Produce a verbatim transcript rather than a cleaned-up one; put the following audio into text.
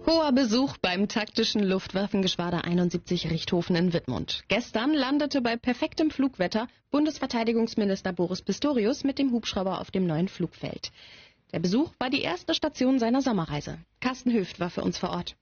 Hoher Besuch beim taktischen Luftwaffengeschwader einundsiebzig Richthofen in Wittmund. Gestern landete bei perfektem Flugwetter Bundesverteidigungsminister Boris Pistorius mit dem Hubschrauber auf dem neuen Flugfeld. Der Besuch war die erste Station seiner Sommerreise. Carsten Höft war für uns vor Ort.